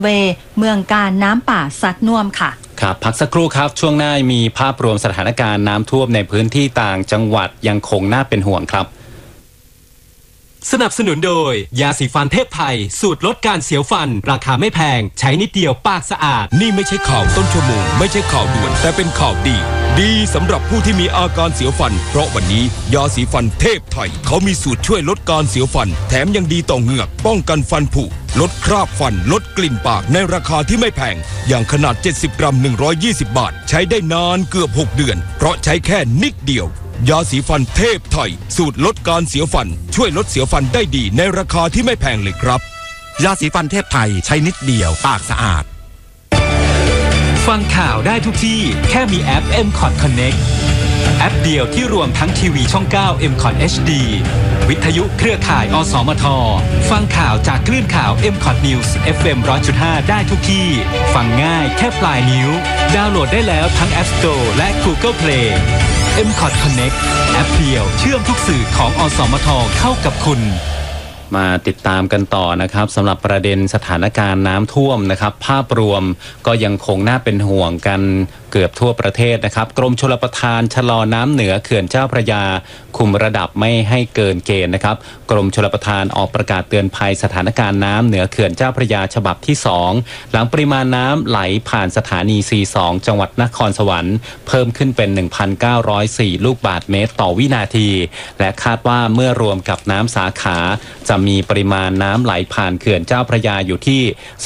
เวเมืองการน้ำป่าซัดน่วมค่ะครับพักสักครู่ครับช่วงหน้ามีภาพรวมสถานการณ์น้ำท่วมในพื้นที่ต่างจังหวัดยังคงน่าเป็นห่วงครับสนับสนุนโดยยาสีฟันเทพไทยสูตรลดการเสียวฟันราคาไม่แพงใช้นิดเดียวปากสะอาดนี่ไม่ใช่ข่าวต้นชั่วโมงไม่ใช่ข่าวด่วนแต่เป็นข่าวดีสำหรับผู้ที่มีอาการเสียวฟันเพราะวันนี้ยาสีฟันเทพไทยเขามีสูตรช่วยลดการเสียวฟันแถมยังดีต่อเหงือกป้องกันฟันผุลดคราบฟันลดกลิ่นปากในราคาที่ไม่แพงอย่างขนาด70กรัม120 บาทใช้ได้นานเกือบ6เดือนเพราะใช้แค่นิดเดียวยาสีฟันเทพไทยสูตรลดการเสียวฟันช่วยลดเสียวฟันได้ดีในราคาที่ไม่แพงเลยครับยาสีฟันเทพไทยใช้นิดเดียวปากสะอาดฟังข่าวได้ทุกที่แค่มีแอป MCOT Connect แอปเดียวที่รวมทั้งทีวีช่อง 9 MCOT HD วิทยุเครือข่ายอสมทฟังข่าวจากคลื่นข่าว MCOT News FM 100.5 ได้ทุกที่ฟังง่ายแค่ปลายนิ้วดาวน์โหลดได้แล้วทั้ง App Store และ Google Play MCOT Connect แอปเดียวเชื่อมทุกสื่อของอสมทเข้ากับคุณมาติดตามกันต่อนะครับสำหรับประเด็นสถานการณ์น้ำท่วมนะครับภาพรวมก็ยังคงน่าเป็นห่วงกันเกือบทั่วประเทศนะครับกรมชลประทานชะลอน้ำเหนือเขื่อนเจ้าพระยาคุมระดับไม่ให้เกินเกณฑ์นะครับกรมชลประทานออกประกาศเตือนภัยสถานการณ์น้ำเหนือเขื่อนเจ้าพระยาฉบับที่2หลังปริมาณน้ำไหลผ่านสถานี C2 จังหวัดนครสวรรค์เพิ่มขึ้นเป็น 1,904 ลูกบาศก์เมตรต่อวินาทีและคาดว่าเมื่อรวมกับน้ำสาขาจะมีปริมาณน้ำไหลผ่านเขื่อนเจ้าพระยาอยู่ที่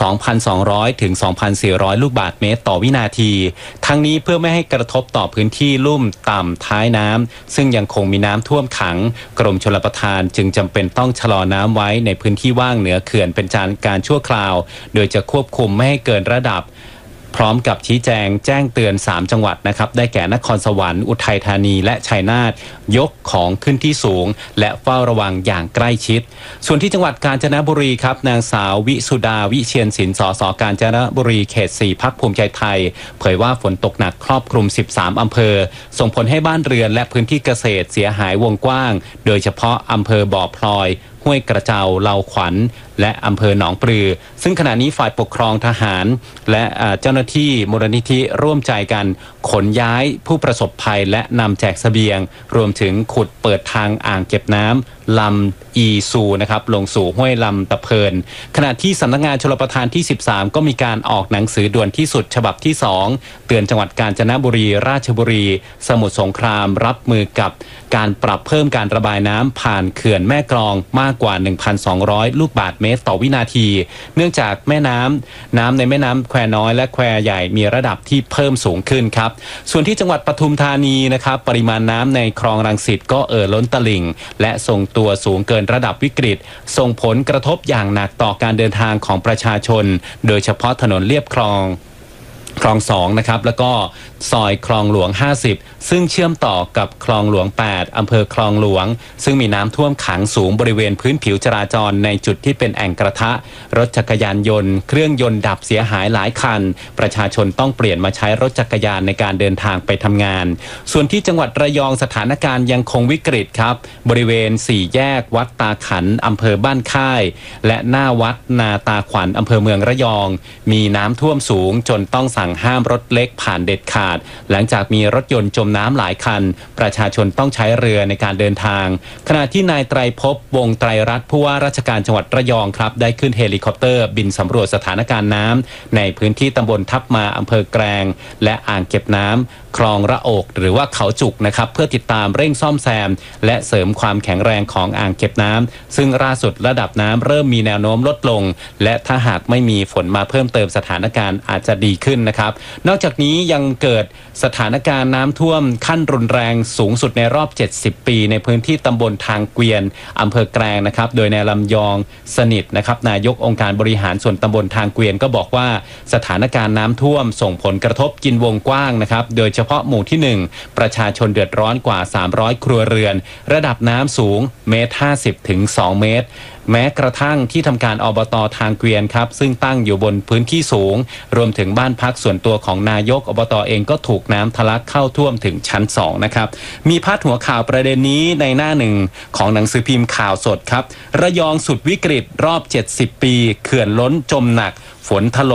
2,200 ถึง 2,400 ลูกบาศก์เมตรต่อวินาทีทั้งนี้เพื่อไม่ให้กระทบต่อพื้นที่ลุ่มต่ำท้ายน้ำซึ่งยังคงมีน้ำท่วมขังกรมชลประทานจึงจำเป็นต้องชะลอน้ำไว้ในพื้นที่ว่างเหนือเขื่อนเป็นการชั่วคราวโดยจะควบคุมไม่ให้เกินระดับพร้อมกับชี้แจงแจ้งเตือน3จังหวัดนะครับได้แก่นครสวรรค์อุทัยธานีและชัยนาทยกของขึ้นที่สูงและเฝ้าระวังอย่างใกล้ชิดส่วนที่จังหวัดกาญจนบุรีครับนางสาววิสุดาวิเชียรศิลป์สสกาญจนบุรีเขต4พรรคภูมิใจไทยเผยว่าฝนตกหนักครอบคลุม13อำเภอส่งผลให้บ้านเรือนและพื้นที่เกษตรเสียหายวงกว้างโดยเฉพาะอำเภอบ่อพลอยห้วยกระเจ้าเลาขวัญและอำเภอหนองปลือซึ่งขณะนี้ฝ่ายปกครองทหารและเจ้าหน้าที่มูลนิธิร่วมใจกันขนย้ายผู้ประสบภัยและนำแจกเสบียงรวมถึงขุดเปิดทางอ่างเก็บน้ำลำอีซูนะครับลงสู่ห้วยลำตะเพินขณะที่สำนักงานชลประทานที่13ก็มีการออกหนังสือด่วนที่สุดฉบับที่2เตือนจังหวัดกาญจนบุรีราชบุรีสมุทรสงครามรับมือกับการปรับเพิ่มการระบายน้ำผ่านเขื่อนแม่กลองมากกว่า 1,200 ลูกบาศก์เมตรต่อวินาทีเนื่องจากแม่น้ำในแม่น้ำแควน้อยและแควใหญ่มีระดับที่เพิ่มสูงขึ้นครับส่วนที่จังหวัดปทุมธานีนะครับปริมาณน้ำในคลองรังสิตก็ล้นตลิ่งและทรงตัวสูงเกินระดับวิกฤตส่งผลกระทบอย่างหนักต่อการเดินทางของประชาชนโดยเฉพาะถนนเลียบคลอง2นะครับแล้วก็ซอยคลองหลวง50ซึ่งเชื่อมต่อกับคลองหลวง8อำเภอคลองหลวงซึ่งมีน้ำท่วมขังสูงบริเวณพื้นผิวจราจรในจุดที่เป็นแอ่งกระทะรถจักรยานยนต์เครื่องยนต์ดับเสียหายหลายคันประชาชนต้องเปลี่ยนมาใช้รถจักรยานในการเดินทางไปทำงานส่วนที่จังหวัดระยองสถานการณ์ยังคงวิกฤตครับบริเวณ4แยกวัดตาขันอำเภอบ้านค่ายและหน้าวัดนาตาขวัญอำเภอเมืองระยองมีน้ำท่วมสูงจนต้องสั่งห้ามรถเล็กผ่านเด็ดขาดหลังจากมีรถยนต์จมน้ำหลายคันประชาชนต้องใช้เรือในการเดินทางขณะที่นายไตรภพวงศ์ไตรรัตน์ผู้ว่าราชการจังหวัดระยองครับได้ขึ้นเฮลิคอปเตอร์บินสำรวจสถานการณ์น้ำในพื้นที่ตำบลทับมาอำเภอแกลงและอ่างเก็บน้ำคลองระโอกหรือว่าเขาจุกนะครับเพื่อติดตามเร่งซ่อมแซมและเสริมความแข็งแรงของอ่างเก็บน้ำซึ่งล่าสุดระดับน้ำเริ่มมีแนวโน้มลดลงและถ้าหากไม่มีฝนมาเพิ่มเติมสถานการณ์อาจจะดีขึ้นนะครับนอกจากนี้ยังเกิดสถานการณ์น้ำท่วมขั้นรุนแรงสูงสุดในรอบ70ปีในพื้นที่ตำบลทางเกวียนอำเภอแกลงนะครับโดยนายลำยองสนิทนะครับนายกองค์การบริหารส่วนตำบลทางเกวียนก็บอกว่าสถานการณ์น้ำท่วมส่งผลกระทบกินวงกว้างนะครับโดยเฉพาะหมู่ที่1ประชาชนเดือดร้อนกว่า300ครัวเรือนระดับน้ำสูง1.50 เมตรถึง2 เมตรแม้กระทั่งที่ทำการอบต.ทางเกวียนครับซึ่งตั้งอยู่บนพื้นที่สูงรวมถึงบ้านพักส่วนตัวของนายกอบต.เองก็ถูกน้ำทะลักเข้าท่วมถึงชั้น2นะครับมีพาดหัวข่าวประเด็นนี้ในหน้าหนึ่งของหนังสือพิมพ์ข่าวสดครับระยองสุดวิกฤตรอบ70 ปีเขื่อนล้นจมหนักฝนถล่ม